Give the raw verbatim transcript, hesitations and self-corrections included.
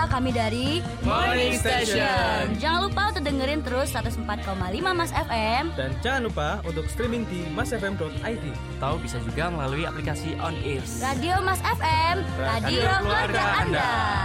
Kami dari Morning Station. Jangan lupa untuk dengerin terus seratus empat koma lima Mas F M. Dan jangan lupa untuk streaming di mas f m dot i d. Tahu bisa juga melalui aplikasi On Air. Radio Mas F M, radio keluarga Anda.